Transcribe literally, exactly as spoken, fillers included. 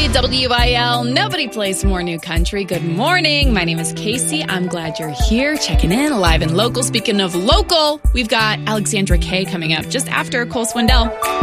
W I L. Nobody plays more new country. Good morning. My name is Casey. I'm glad you're here, checking in, live and local. Speaking of local, we've got Alexandra Kay coming up just after Cole Swindell.